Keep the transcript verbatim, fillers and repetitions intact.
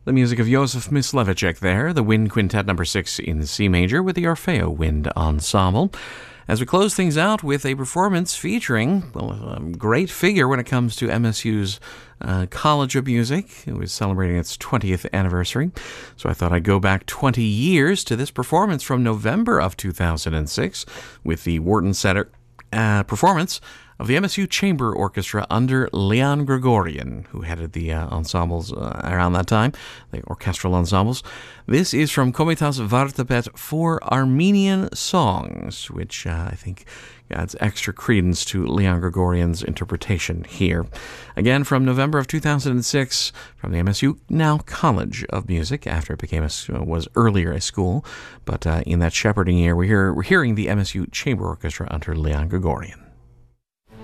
The music of Josef Mysliveček there, the Wind Quintet number six in C major with the Orfeo Wind Ensemble. As we close things out with a performance featuring well, a great figure when it comes to M S U's uh, College of Music. It was celebrating its twentieth anniversary. So I thought I'd go back twenty years to this performance from November of two thousand six with the Wharton Center uh, performance of the M S U Chamber Orchestra under Leon Gregorian, who headed the uh, ensembles uh, around that time, the orchestral ensembles. This is from Komitas Vartepet for Armenian Songs, which uh, I think adds extra credence to Leon Gregorian's interpretation here. Again, from November of two thousand six, from the M S U, now College of Music, after it became a, was earlier a school. But uh, in that shepherding year, we're, hear, we're hearing the M S U Chamber Orchestra under Leon Gregorian.